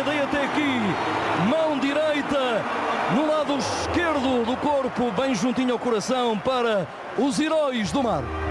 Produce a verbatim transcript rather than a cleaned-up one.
dei até aqui, mão direita no lado esquerdo do corpo, bem juntinho ao coração, para os heróis do mar.